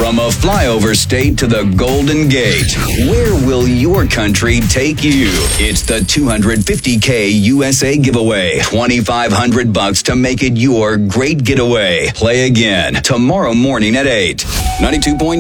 From a flyover state to the Golden Gate, where will your country take you? It's the 250K USA giveaway. $2,500 to make it your great getaway. Play again tomorrow morning at 8. 92.9